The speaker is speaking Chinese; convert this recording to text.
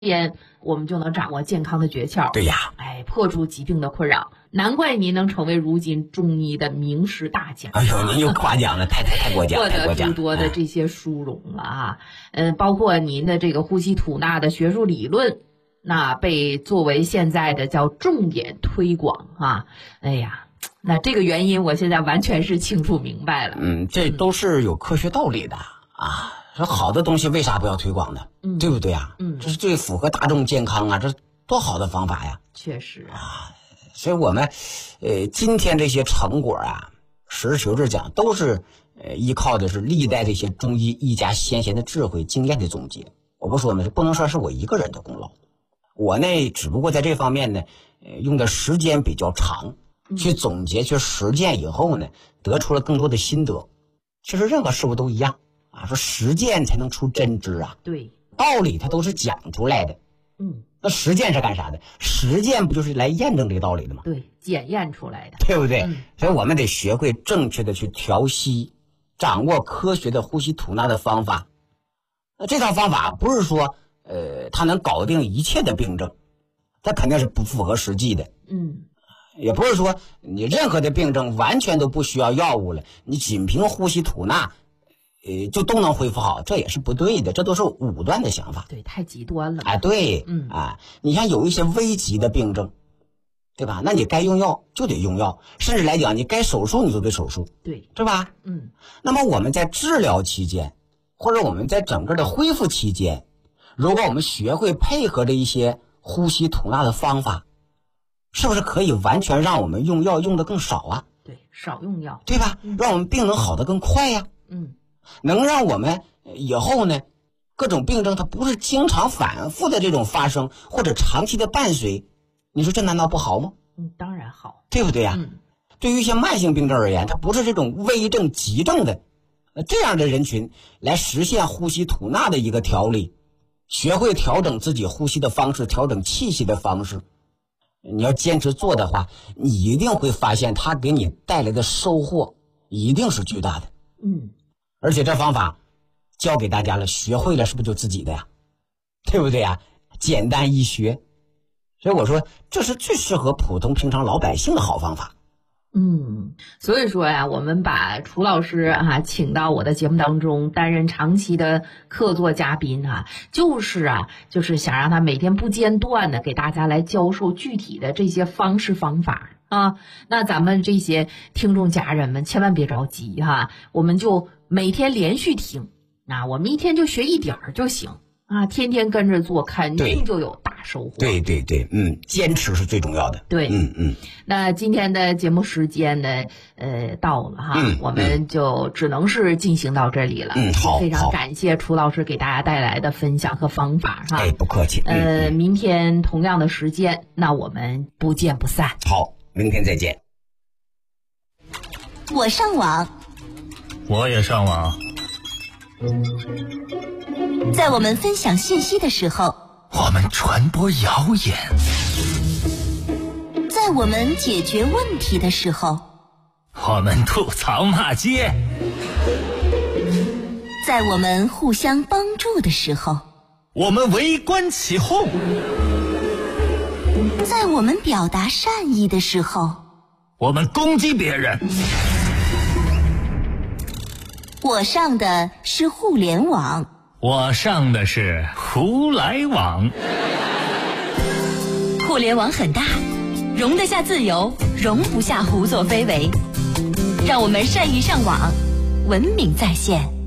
边我们就能掌握健康的诀窍。 对呀， 破除疾病的困扰。难怪您能成为如今中医的名师大家。 哎呦，您又夸奖了，太过奖， 获得诸多的这些殊荣了啊！包括您的这个呼吸吐纳的学术理论，那被作为现在的叫重点推广啊！哎呀，那这个原因我现在完全是清楚明白了。 这都是有科学道理的啊！说好的东西为啥不要推广呢？对不对啊？这是最符合大众健康啊，这多好的方法呀！ 确实啊。所以我们今天这些成果啊，实事求是讲，都是依靠的是历代这些中医医家先贤的智慧经验的总结。我不说呢，不能说是我一个人的功劳，我呢只不过在这方面呢用的时间比较长，去总结去实践以后呢，得出了更多的心得。其实任何事物都一样啊，说实践才能出真知啊。 对， 道理它都是讲出来的。那实践是干啥的？实践不就是来验证这个道理的吗？ 对，检验出来的， 对不对？所以我们得学会正确的去调息，掌握科学的呼吸吐纳的方法。那这套方法不是说它能搞定一切的病症，它肯定是不符合实际的。也不是说你任何的病症完全都不需要药物了，你仅凭呼吸吐纳就都能恢复好，这也是不对的，这都是武断的想法。 对，太极端了。 对，你像有一些危急的病症，对吧？那你该用药就得用药，甚至来讲，你该手术你就得手术， 对， 是吧？那么我们在治疗期间，或者我们在整个的恢复期间，如果我们学会配合着一些呼吸吐纳的方法，是不是可以完全让我们用药用的更少啊？ 对，少用药， 对吧？让我们病能好得更快呀。能让我们以后呢，各种病症它不是经常反复的这种发生，或者长期的伴随，你说这难道不好吗？ 当然好， 对不对呀？对于一些慢性病症而言，它不是这种危症急症的这样的人群来实现呼吸吐纳的一个调理，学会调整自己呼吸的方式，调整气息的方式，你要坚持做的话，你一定会发现它给你带来的收获一定是巨大的。而且这方法教给大家了，学会了是不是就自己的呀？对不对呀？简单易学，所以我说这是最适合普通平常老百姓的好方法。 所以说呀，我们把楚老师请到我的节目当中担任长期的客座嘉宾就是想让他每天不间断的给大家来教授具体的这些方式方法啊。那咱们这些听众家人们千万别着急我们就每天连续听，那我们一天就学一点就行天天跟着做，肯定就有大收获。 对，坚持是最重要的。 对，那今天的节目时间呢，到了我们就只能是进行到这里了。 好， 非常感谢楚老师给大家带来的分享和方法不客气。 明天同样的时间，那我们不见不散。 好，明天再见。 我上网， 我也上网。 在我们分享信息的时候， 我们传播谣言； 在我们解决问题的时候， 我们吐槽骂街； 在我们互相帮助的时候， 我们围观起哄； 在我们表达善意的时候， 我们攻击别人。 我上的是互联网， 我上的是胡来网。 互联网很大，容得下自由，容不下胡作非为。让我们善于上网，文明在线。